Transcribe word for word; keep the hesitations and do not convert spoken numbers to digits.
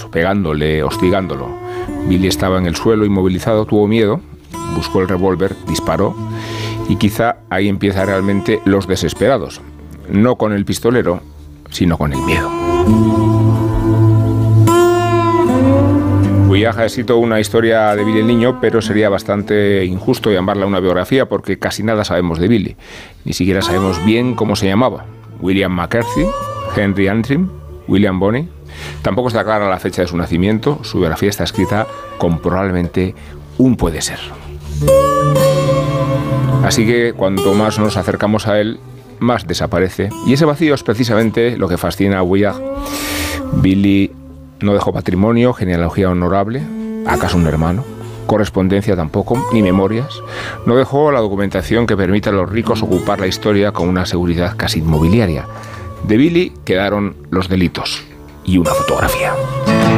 pegándole, hostigándolo. Billy estaba en el suelo inmovilizado, tuvo miedo, buscó el revólver, disparó y quizá ahí empieza realmente Los Desesperados. No con el pistolero, sino con el miedo. Vuillag ha escrito una historia de Billy el Niño, pero sería bastante injusto llamarla una biografía porque casi nada sabemos de Billy. Ni siquiera sabemos bien cómo se llamaba. William McCarthy, Henry Antrim, William Bonney. Tampoco está clara la fecha de su nacimiento. Su biografía está escrita con probablemente un puede ser. Así que cuanto más nos acercamos a él, más desaparece. Y ese vacío es precisamente lo que fascina a Vuillag. Billy no dejó patrimonio, genealogía honorable, acaso un hermano, correspondencia tampoco, ni memorias. No dejó la documentación que permite a los ricos ocupar la historia con una seguridad casi inmobiliaria. De Billy quedaron los delitos y una fotografía.